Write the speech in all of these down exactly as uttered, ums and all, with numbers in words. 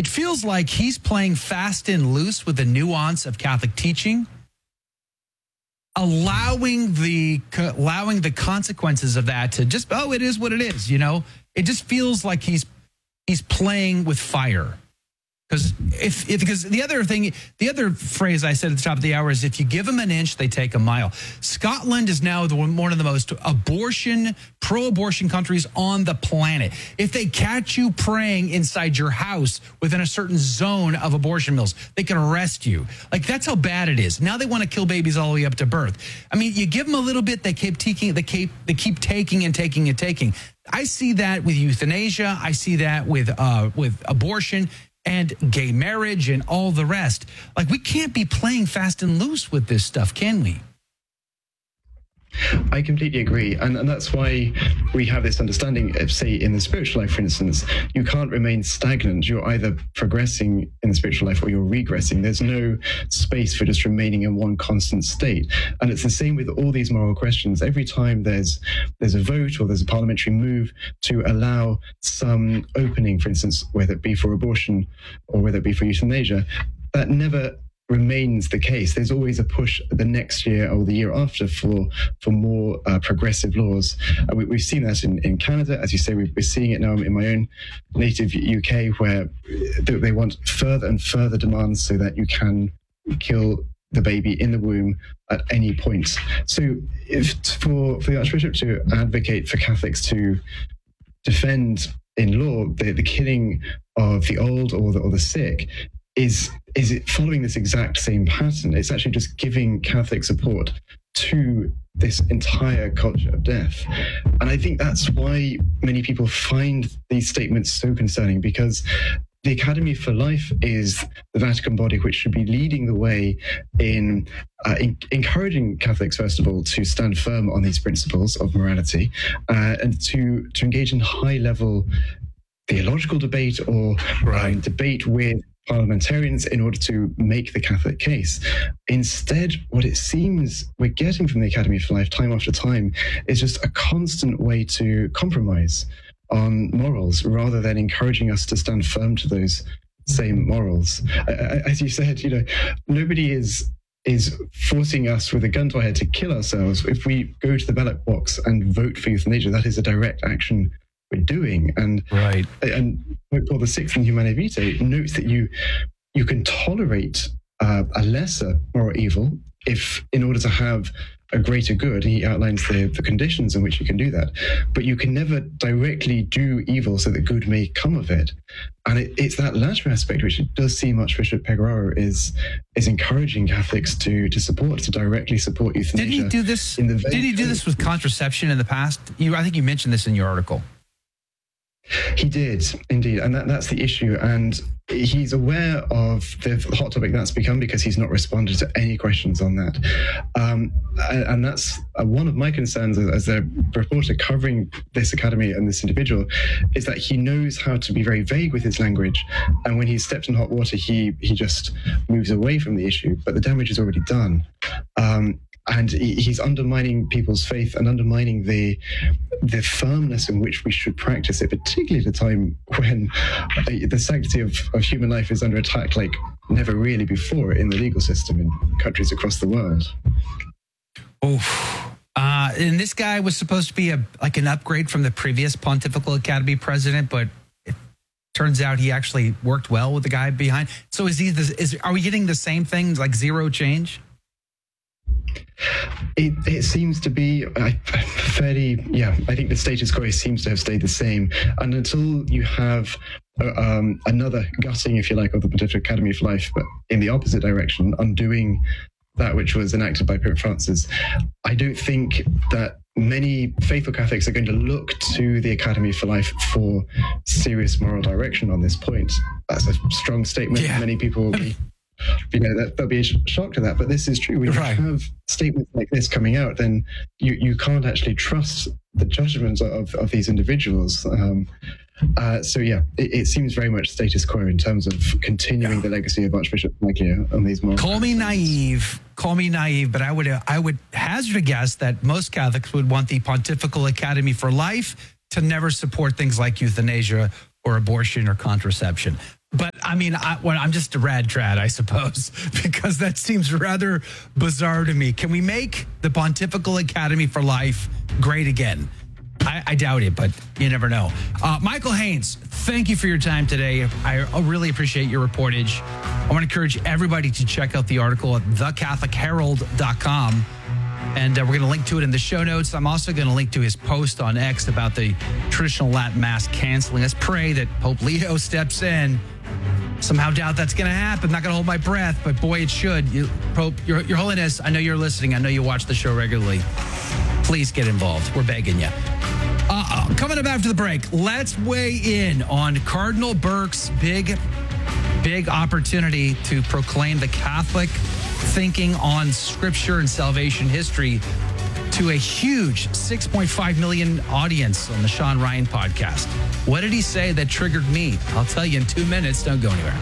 it feels like he's playing fast and loose with the nuance of Catholic teaching, allowing the allowing the consequences of that to just, oh, it is what it is, you know? It just feels like he's he's playing with fire. Because if, if because the other thing, the other phrase I said at the top of the hour is, if you give them an inch, they take a mile. Scotland is now the one, one of the most abortion, pro-abortion countries on the planet. If they catch you praying inside your house within a certain zone of abortion mills, they can arrest you. Like, that's how bad it is. Now they want to kill babies all the way up to birth. I mean, you give them a little bit, they keep taking, they keep, they keep taking and taking and taking. I see that with euthanasia. I see that with uh, with abortion and gay marriage and all the rest. Like, we can't be playing fast and loose with this stuff, can we? I completely agree. And, and that's why we have this understanding of, say, in the spiritual life, for instance, you can't remain stagnant. You're either progressing in the spiritual life or you're regressing. There's no space for just remaining in one constant state. And it's the same with all these moral questions. Every time there's there's a vote or there's a parliamentary move to allow some opening, for instance, whether it be for abortion or whether it be for euthanasia, that never remains the case. There's always a push the next year or the year after for for more uh, progressive laws. Uh, we, we've seen that in, in Canada, as you say. We're seeing it now in my own native U K, where they want further and further demands so that you can kill the baby in the womb at any point. So if for, for the Archbishop to advocate for Catholics to defend in law the, the killing of the old or the, or the sick, is is it following this exact same pattern? It's actually just giving Catholic support to this entire culture of death. And I think that's why many people find these statements so concerning, because the Academy for Life is the Vatican body which should be leading the way in, uh, in encouraging Catholics, first of all, to stand firm on these principles of morality uh, and to, to engage in high-level theological debate or right. um, debate with parliamentarians in order to make the Catholic case. Instead, what it seems we're getting from the Academy for Life time after time is just a constant way to compromise on morals rather than encouraging us to stand firm to those same morals. As you said, you know, nobody is is forcing us with a gun to our head to kill ourselves. If we go to the ballot box and vote for euthanasia, that is a direct action we're doing. And right. and Pope Paul the Sixth in Humanae Vitae notes that you you can tolerate uh, a lesser moral evil if, in order to have a greater good, he outlines the, the conditions in which you can do that. But you can never directly do evil so that good may come of it. And it, it's that latter aspect which it does seem Archbishop Pecoraro is is encouraging Catholics to to support, to directly support euthanasia. Did he do this? In the did he do this with contraception in the past? You, I think you mentioned this in your article. He did, indeed, and that, that's the issue. And he's aware of the hot topic that's become because he's not responded to any questions on that. Um, and, and that's uh, one of my concerns as, as a reporter covering this academy and this individual, is that he knows how to be very vague with his language. And when he's stepped in hot water, he, he just moves away from the issue, but the damage is already done. Um, And he's undermining people's faith and undermining the the firmness in which we should practice it, particularly at a time when the sanctity of, of human life is under attack like never really before in the legal system in countries across the world. Oh, uh, and this guy was supposed to be a like an upgrade from the previous Pontifical Academy president, but it turns out he actually worked well with the guy behind. So is he? The, is are we getting the same thing, like zero change? It, it seems to be uh, fairly, yeah, I think the status quo seems to have stayed the same. And until you have uh, um, another gutting, if you like, of the Pontifical Academy for Life, but in the opposite direction, undoing that which was enacted by Pope Francis, I don't think that many faithful Catholics are going to look to the Academy for Life for serious moral direction on this point. That's a strong statement. Yeah. Many people will be You know, that, there'll be a shock to that, but this is true. When right. you have statements like this coming out, then you, you can't actually trust the judgments of, of these individuals. Um, uh, so, yeah, it, it seems very much status quo in terms of continuing yeah. the legacy of Archbishop Maglia on these moral. Call me naive, call me naive, but I would I would hazard a guess that most Catholics would want the Pontifical Academy for Life to never support things like euthanasia or abortion or contraception. But I mean, I, well, I'm just a rad trad, I suppose, because that seems rather bizarre to me. Can we make the Pontifical Academy for Life great again? I, I doubt it, but you never know. Uh, Michael Haynes, thank you for your time today. I, I really appreciate your reportage. I want to encourage everybody to check out the article at the catholic herald dot com. And uh, we're going to link to it in the show notes. I'm also going to link to his post on X about the traditional Latin Mass canceling. Let's pray that Pope Leo steps in. Somehow doubt that's going to happen. Not going to hold my breath, but boy, it should. You, Pope, Your, Your Holiness, I know you're listening. I know you watch the show regularly. Please get involved. We're begging you. Uh, coming up after the break, let's weigh in on Cardinal Burke's big, big opportunity to proclaim the Catholic thinking on Scripture and salvation history to a huge six point five million audience on the Sean Ryan podcast. What did he say that triggered me? I'll tell you in two minutes. Don't go anywhere.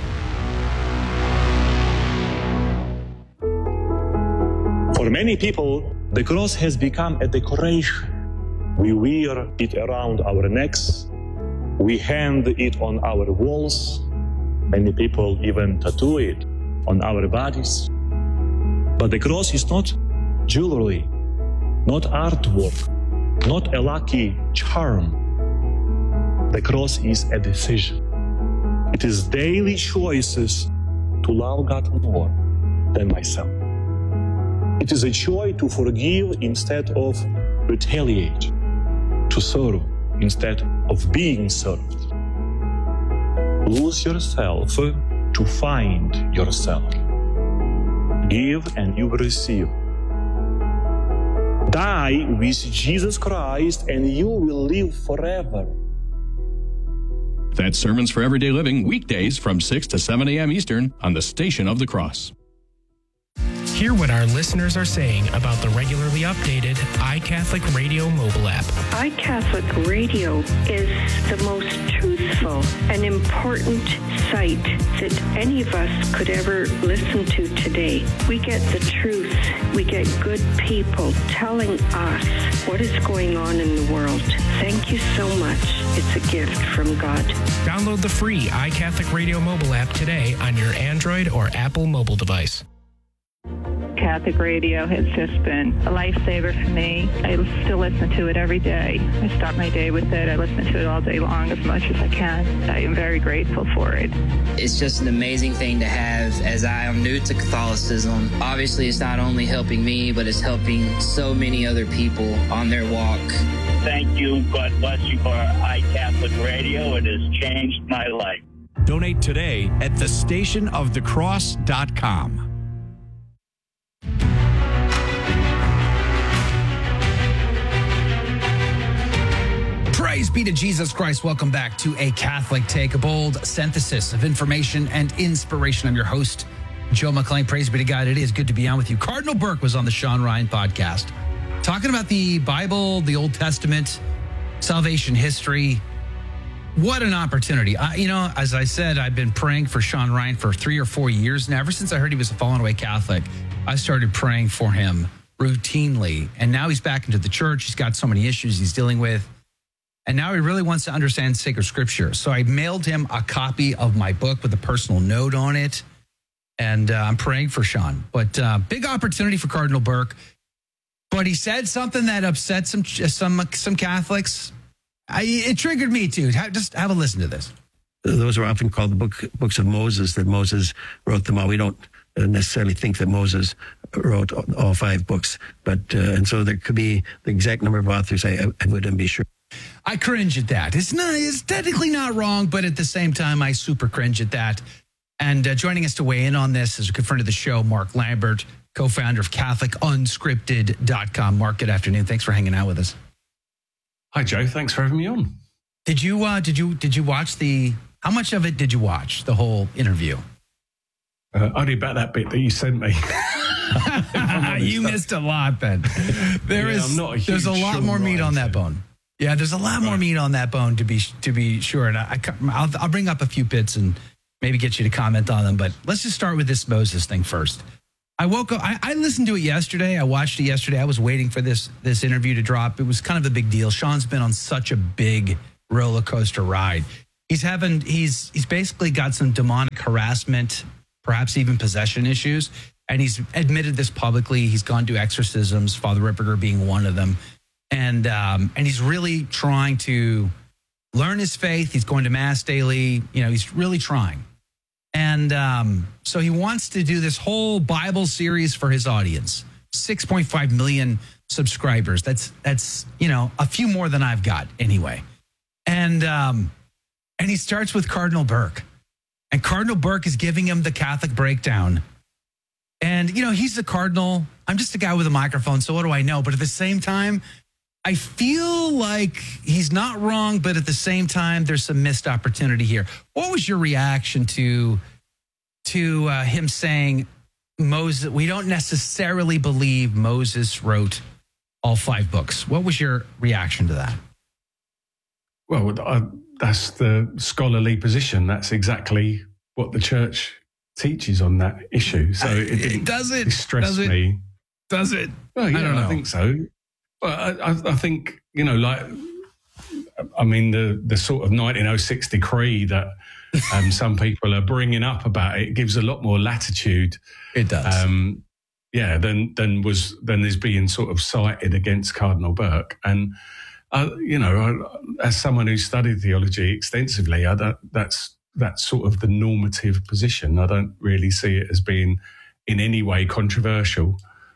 For many people, the cross has become a decoration. We wear it around our necks. We hang it on our walls. Many people even tattoo it on our bodies. But the cross is not jewelry, not artwork, not a lucky charm. The cross is a decision. It is daily choices to love God more than myself. It is a choice to forgive instead of retaliate, to serve instead of being served. Lose yourself to find yourself. Give and you will receive. Die with Jesus Christ and you will live forever. That's Sermons for Everyday Living, weekdays from six to seven a.m. Eastern on the Station of the Cross. Hear what our listeners are saying about the regularly updated iCatholic Radio mobile app. iCatholic Radio is the most truthful and important site that any of us could ever listen to today. We get the truth. We get good people telling us what is going on in the world. Thank you so much. It's a gift from God. Download the free iCatholic Radio mobile app today on your Android or Apple mobile device. Catholic radio has just been a lifesaver for me. I still listen to it every day. I start my day with it. I listen to it all day long as much as I can. I am very grateful for it. It's just an amazing thing to have as I am new to Catholicism. Obviously, it's not only helping me, but it's helping so many other people on their walk. Thank you. God bless you for iCatholic Radio. It has changed my life. Donate today at the station of the cross dot com. Praise be to Jesus Christ. Welcome back to A Catholic Take, a bold synthesis of information and inspiration. I'm your host, Joe McClain. Praise be to God. It is good to be on with you. Cardinal Burke was on the Sean Ryan podcast talking about the Bible, the Old Testament, salvation history. What an opportunity. I, you know, as I said, I've been praying for Sean Ryan for three or four years now. Ever since I heard he was a fallen away Catholic, I started praying for him routinely. And now he's back into the church. He's got so many issues he's dealing with. And now he really wants to understand sacred scripture. So I mailed him a copy of my book with a personal note on it. And uh, I'm praying for Sean. But uh, big opportunity for Cardinal Burke. But he said something that upset some some some Catholics. I, it triggered me too. Just have a listen to this. Those are often called the book, books of Moses, that Moses wrote them all. We don't necessarily think that Moses wrote all five books. But uh, and so there could be the exact number of authors. I, I wouldn't be sure. I cringe at that. It's not. It's technically not wrong, but at the same time, I super cringe at that. And uh, joining us to weigh in on this is a good friend of the show, Mark Lambert, co-founder of Catholic Unscripted dot com. Mark, good afternoon. Thanks for hanging out with us. Hi, Joe. Thanks for having me on. Did you uh, did you did you watch the? How much of it did you watch? The whole interview? Uh, only about that bit that you sent me. You missed a lot, Ben. There yeah, is. I'm not a there's a lot Sean more meat Ryan on that fan. bone. Yeah, there's a lot more meat on that bone to be to be sure. And I, I'll, I'll bring up a few bits and maybe get you to comment on them. But let's just start with this Moses thing first. I woke up. I, I listened to it yesterday. I watched it yesterday. I was waiting for this this interview to drop. It was kind of a big deal. Sean's been on such a big roller coaster ride. he's having he's he's basically got some demonic harassment, perhaps even possession issues, and he's admitted this publicly. He's gone to exorcisms, Father Ripperger being one of them, and um, and he's really trying to learn his faith. He's going to mass daily. You know, he's really trying. And um, so he wants to do this whole Bible series for his audience. six point five million subscribers. That's, that's you know, a few more than I've got anyway. And um, and he starts with Cardinal Burke. And Cardinal Burke is giving him the Catholic breakdown. And, you know, he's the cardinal. I'm just a guy with a microphone, so what do I know? But at the same time, I feel like he's not wrong, but at the same time, there's some missed opportunity here. What was your reaction to to uh, him saying Moses? We don't necessarily believe Moses wrote all five books. What was your reaction to that? Well, I, that's the scholarly position. That's exactly what the church teaches on that issue. So it didn't does it distress does it, me. Does it? Well, yeah, I don't know. I think so. Well, I, I think, you know, like, I mean, the, the sort of nineteen oh six decree that um, some people are bringing up about it gives a lot more latitude. It does. Um, yeah, than than was than is being sort of cited against Cardinal Burke. And, uh, you know, I, as someone who studied theology extensively, I don't, that's that's sort of the normative position. I don't really see it as being in any way controversial.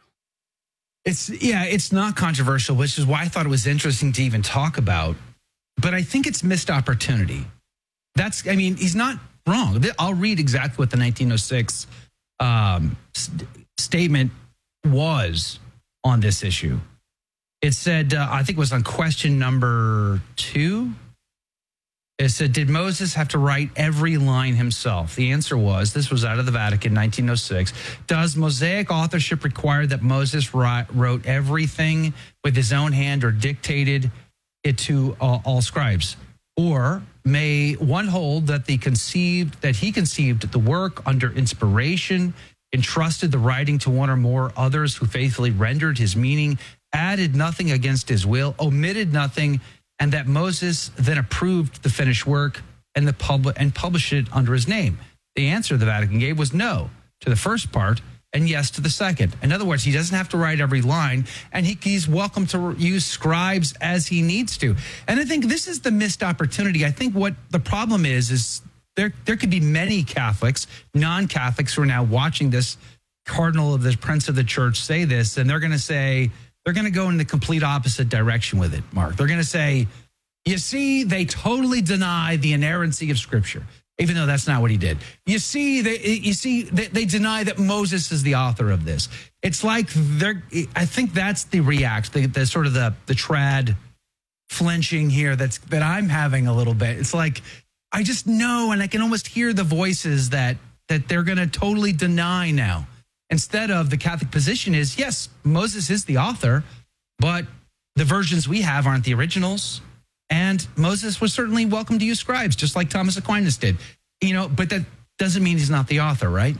It's yeah, it's not controversial, which is why I thought it was interesting to even talk about. But I think it's missed opportunity. That's, I mean, he's not wrong. I'll read exactly what the nineteen oh six um, st- statement was on this issue. It said, uh, I think it was on question number two. It said, did Moses have to write every line himself? The answer was, this was out of the Vatican, nineteen oh six. Does Mosaic authorship require that Moses wrote everything with his own hand or dictated it to all, all scribes? Or may one hold that the conceived that he conceived the work under inspiration, entrusted the writing to one or more others who faithfully rendered his meaning, added nothing against his will, omitted nothing, and that Moses then approved the finished work and the public and published it under his name? The answer the Vatican gave was no to the first part and yes to the second. In other words, he doesn't have to write every line, and he, he's welcome to use scribes as he needs to. And I think this is the missed opportunity. I think what the problem is, is there, there could be many Catholics, non-Catholics who are now watching this cardinal of the Prince of the Church say this, and they're going to say, they're going to go in the complete opposite direction with it, Mark. They're going to say, you see, they totally deny the inerrancy of Scripture, even though that's not what he did. You see, they, you see, they, they deny that Moses is the author of this. It's like they're, I think that's the react, the, the sort of the, the trad flinching here that's, that I'm having a little bit. It's like, I just know, and I can almost hear the voices that, that they're going to totally deny now. Instead of the Catholic position is, yes, Moses is the author, but the versions we have aren't the originals. And Moses was certainly welcome to use scribes, just like Thomas Aquinas did. You know, but that doesn't mean he's not the author, right?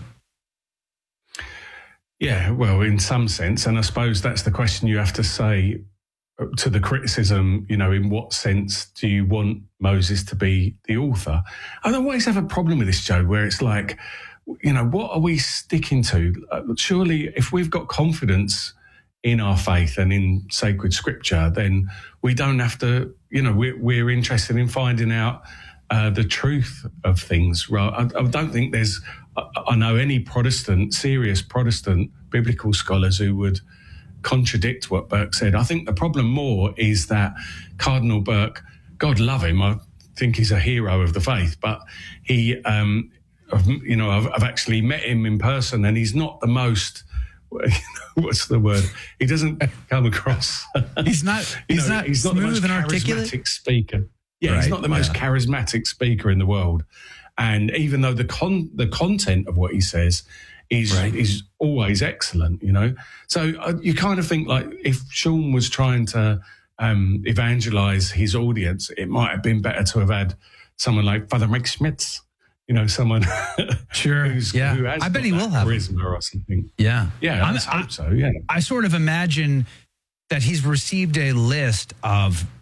Yeah, well, in some sense. And I suppose that's the question you have to say to the criticism, you know, in what sense do you want Moses to be the author? I always have a problem with this, Joe, where it's like, you know, what are we sticking to? Surely, if we've got confidence in our faith and in sacred scripture, then we don't have to, you know, we're, we're interested in finding out uh, the truth of things. Right? I, I don't think there's, I, I know any Protestant, serious Protestant biblical scholars who would contradict what Burke said. I think the problem more is that Cardinal Burke, God love him, I think he's a hero of the faith, but he, um, you know, I've, I've actually met him in person, and he's not the most, what's the word? He doesn't come across. He's not. He's know, not he's not the most and charismatic articulate speaker. Yeah, right, he's not the most yeah. charismatic speaker in the world. And even though the con the content of what he says is right. is always excellent, you know. So uh, you kind of think like if Sean was trying to um, evangelize his audience, it might have been better to have had someone like Father Mike Schmitz. You know, someone sure, who's, yeah. who has I bet he will have charisma or something. Yeah, yeah, I'm, I hope I, so. Yeah, I sort of imagine that he's received a list of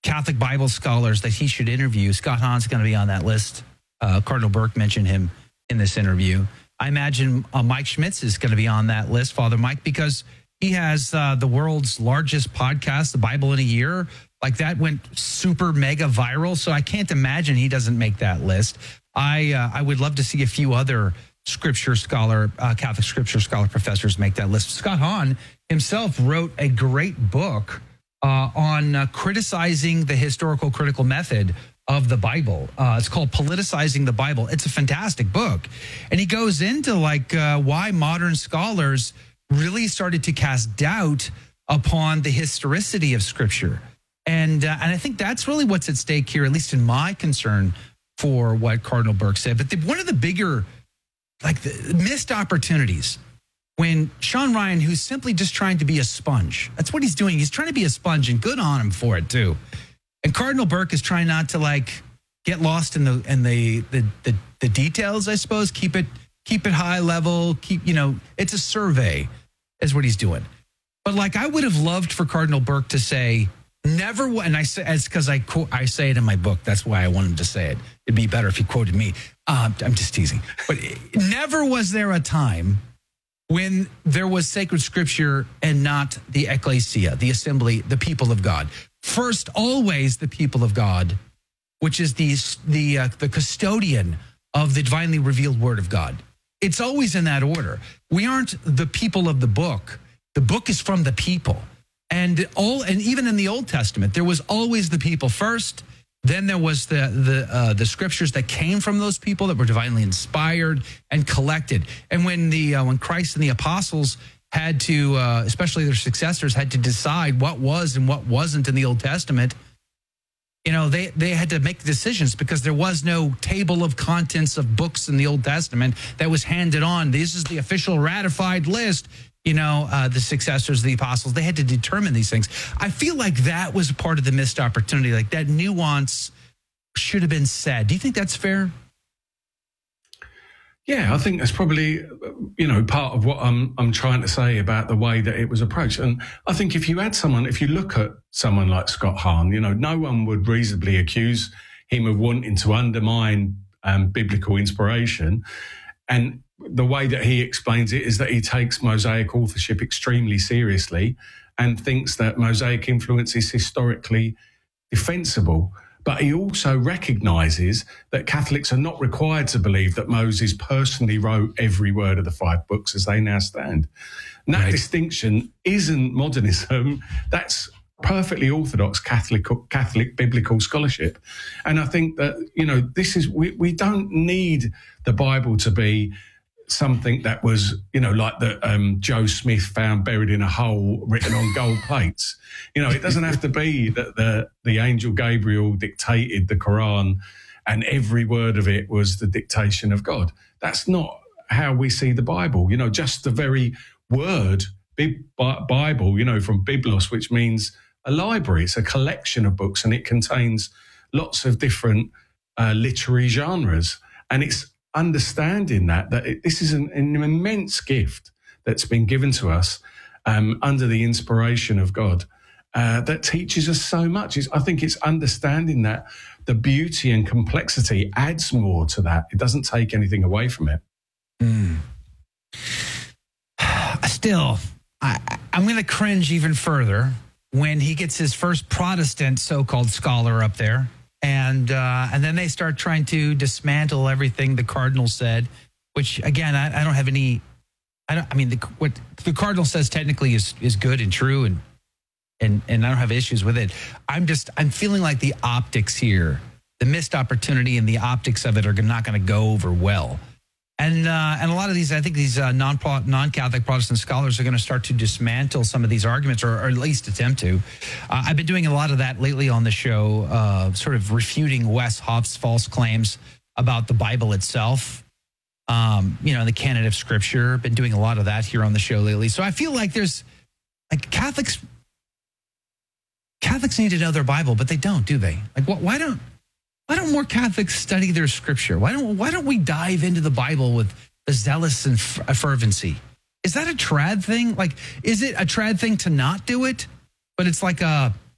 Catholic Bible scholars that he should interview. Scott Hahn's going to be on that list. Uh, Cardinal Burke mentioned him in this interview. I imagine uh, Mike Schmitz is going to be on that list, Father Mike, because he has uh, the world's largest podcast, The Bible in a Year. Like that went super mega viral. So I can't imagine he doesn't make that list. I uh, I would love to see a few other scripture scholar, uh, Catholic scripture scholar professors make that list. Scott Hahn himself wrote a great book uh, on uh, criticizing the historical critical method of the Bible. Uh, it's called Politicizing the Bible. It's a fantastic book. And he goes into like uh, why modern scholars really started to cast doubt upon the historicity of Scripture. And uh, and I think that's really what's at stake here, at least in my concern for what Cardinal Burke said. But the, one of the bigger, like the missed opportunities when Sean Ryan, who's simply just trying to be a sponge, that's what he's doing. He's trying to be a sponge, and good on him for it too. And Cardinal Burke is trying not to like get lost in the in the the the, the details, I suppose. Keep it keep it high level. Keep, you know, it's a survey is what he's doing. But like I would have loved for Cardinal Burke to say, never, and I say it's because I quote, I say it in my book. That's why I want him to say it. It'd be better if he quoted me. Um, I'm just teasing. But never was there a time when there was sacred scripture and not the ecclesia, the assembly, the people of God. First, always the people of God, which is the the uh, the custodian of the divinely revealed word of God. It's always in that order. We aren't the people of the book. The book is from the people. And all, and even in the Old Testament, there was always the people first. Then there was the the uh, the scriptures that came from those people that were divinely inspired and collected. And when the uh, when Christ and the apostles had to, uh, especially their successors, had to decide what was and what wasn't in the Old Testament, you know, they they had to make decisions because there was no table of contents of books in the Old Testament that was handed on. This is the official ratified list. You know, uh, the successors of the apostles, they had to determine these things. I feel like that was part of the missed opportunity. Like that nuance should have been said. Do you think that's fair? Yeah, I think that's probably, you know, part of what I'm I'm trying to say about the way that it was approached. And I think if you had someone, if you look at someone like Scott Hahn, you know, no one would reasonably accuse him of wanting to undermine um, biblical inspiration. And the way that he explains it is that he takes Mosaic authorship extremely seriously and thinks that Mosaic influence is historically defensible. But he also recognises that Catholics are not required to believe that Moses personally wrote every word of the five books as they now stand. And that right. distinction isn't modernism. That's perfectly orthodox Catholic Catholic biblical scholarship. And I think that, you know, this is, we, we don't need the Bible to be something that was, you know, like that um, Joe Smith found buried in a hole written on gold plates. You know, it doesn't have to be that the, the angel Gabriel dictated the Quran and every word of it was the dictation of God. That's not how we see the Bible. You know, just the very word Bible, you know, from Biblos, which means a library. It's a collection of books and it contains lots of different uh, literary genres. And it's understanding that, that it, this is an, an immense gift that's been given to us um, under the inspiration of God uh, that teaches us so much. It's, I think it's understanding that the beauty and complexity adds more to that. It doesn't take anything away from it. Mm. Still, I, I'm going to cringe even further when he gets his first Protestant so-called scholar up there. And uh, and then they start trying to dismantle everything the cardinal said, which, again, I, I don't have any, I don't, I mean, the, what the cardinal says technically is is good and true, and, and, and I don't have issues with it. I'm just, I'm feeling like the optics here, the missed opportunity and the optics of it are not going to go over well. And uh, and a lot of these, I think these uh, non non-Catholic Protestant scholars are going to start to dismantle some of these arguments, or, or at least attempt to. Uh, I've been doing a lot of that lately on the show, uh, sort of refuting Wes Hoff's false claims about the Bible itself. Um, you know, the canon of Scripture. Been doing a lot of that here on the show lately. So I feel like there's like Catholics. Catholics need to know their Bible, but they don't, do they? Like, what? Why don't? Why don't more Catholics study their scripture? Why don't Why don't we dive into the Bible with a zealous and fervency? Is that a trad thing? Like, is it a trad thing to not do it? But it's like a,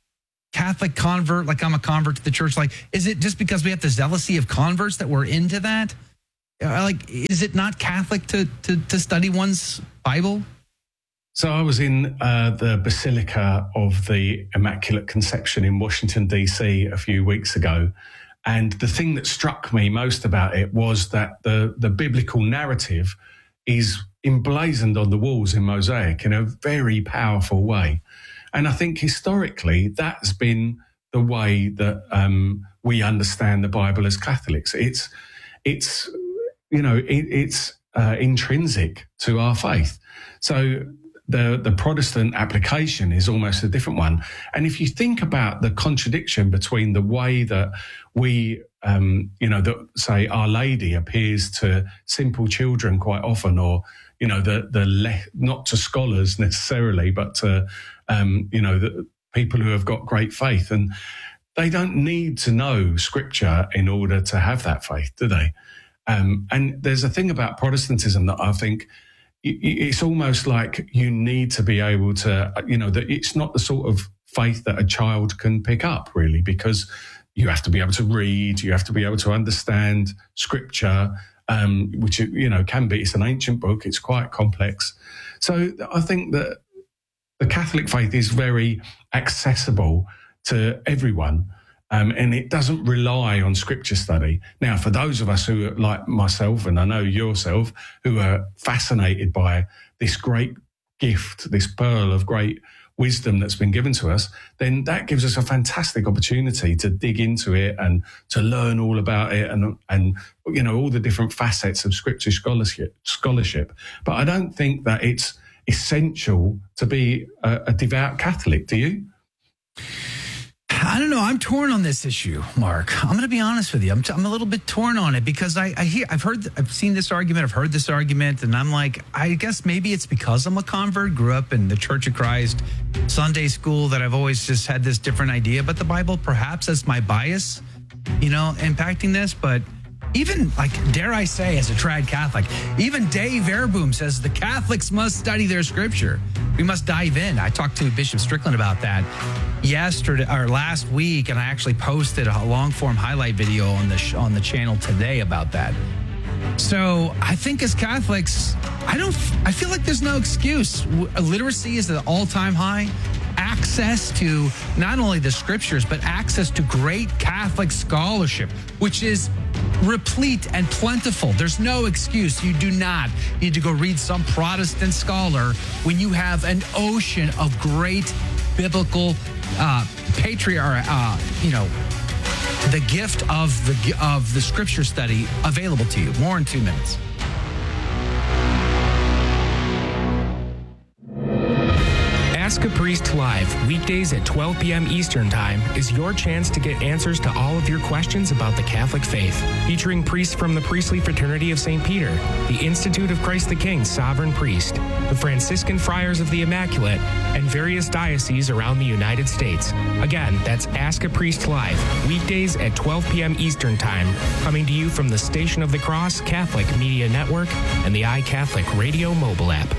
Catholic convert, like I'm a convert to the church? Like, is it just because we have the zealousy of converts that we're into that? Uh, Like, is it not Catholic to to, to study one's Bible? So I was in uh, the Basilica of the Immaculate Conception in Washington, D C a few weeks ago. And the thing that struck me most about it was that the, the biblical narrative is emblazoned on the walls in mosaic in a very powerful way. And I think historically that's been the way that um, we understand the Bible as Catholics. It's, it's you know, it, it's uh, intrinsic to our faith. So The, the Protestant application is almost a different one. And if you think about the contradiction between the way that we, um, you know, that say Our Lady appears to simple children quite often, or, you know, the, the le- not to scholars necessarily, but to, um, you know, the people who have got great faith. And they don't need to know scripture in order to have that faith, do they? Um, and there's a thing about Protestantism that I think it's almost like you need to be able to, you know, that it's not the sort of faith that a child can pick up, really, because you have to be able to read, you have to be able to understand scripture, um, which, you know, can be, it's an ancient book, it's quite complex. So I think that the Catholic faith is very accessible to everyone. Um, and it doesn't rely on scripture study. Now, for those of us who are like myself, and I know yourself, who are fascinated by this great gift, this pearl of great wisdom that's been given to us, then that gives us a fantastic opportunity to dig into it and to learn all about it and, and you know, all the different facets of scripture scholarship. scholarship. But I don't think that it's essential to be a, a devout Catholic, do you? I don't know. I'm torn on this issue, Mark. I'm going to be honest with you. I'm, t- I'm a little bit torn on it because I, I hear, I've heard, I've seen this argument, I've heard this argument, and I'm like, I guess maybe it's because I'm a convert, grew up in the Church of Christ, Sunday school, that I've always just had this different idea about the Bible. Perhaps that's my bias, you know, impacting this. But even, like, dare I say, as a trad Catholic, even Dave Verboom says the Catholics must study their scripture. We must dive in. I talked to Bishop Strickland about that yesterday or last week, and I actually posted a long form highlight video on the sh- on the channel today about that. So I think as Catholics, I don't. I feel like there's no excuse. Literacy is at an all-time high. Access to not only the scriptures, but access to great Catholic scholarship, which is replete and plentiful. There's no excuse. You do not need to go read some Protestant scholar when you have an ocean of great biblical uh, patriarch, uh, you know, the gift of the of the scripture study available to you. More in two minutes. Ask a Priest Live, weekdays at twelve p.m. Eastern Time, is your chance to get answers to all of your questions about the Catholic faith. Featuring priests from the Priestly Fraternity of Saint Peter, the Institute of Christ the King Sovereign Priest, the Franciscan Friars of the Immaculate, and various dioceses around the United States. Again, that's Ask a Priest Live, weekdays at twelve p.m. Eastern Time, coming to you from the Station of the Cross Catholic Media Network and the iCatholic Radio mobile app.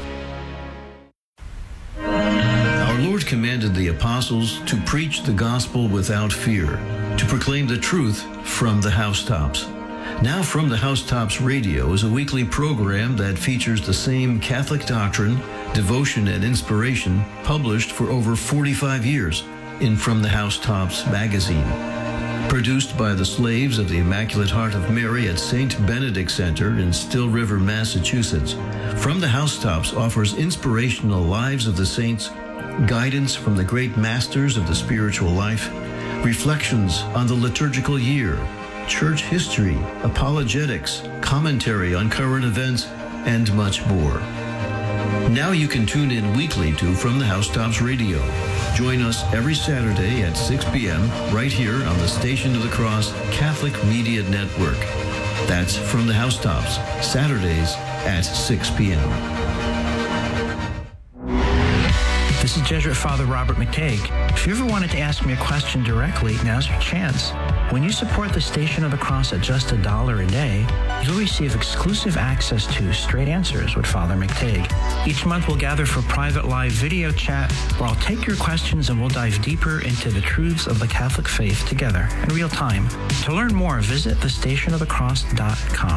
Our Lord commanded the apostles to preach the gospel without fear, to proclaim the truth from the housetops. Now From the Housetops Radio is a weekly program that features the same Catholic doctrine, devotion, and inspiration published for over forty-five years in From the Housetops magazine. Produced by the slaves of the Immaculate Heart of Mary at Saint Benedict Center in Still River, Massachusetts, From the Housetops offers inspirational lives of the saints, guidance from the great masters of the spiritual life, reflections on the liturgical year, church history, apologetics, commentary on current events, and much more. Now you can tune in weekly to From the Housetops Radio. Join us every Saturday at six p.m. right here on the Station of the Cross Catholic Media Network. That's From the Housetops, Saturdays at six p.m. The This is Jesuit Father Robert McTague. If you ever wanted to ask me a question directly, now's your chance. When you support the Station of the Cross at just a dollar a day, you'll receive exclusive access to Straight Answers with Father McTague. Each month we'll gather for private live video chat where I'll take your questions and we'll dive deeper into the truths of the Catholic faith together in real time. To learn more, visit the station of the cross dot com.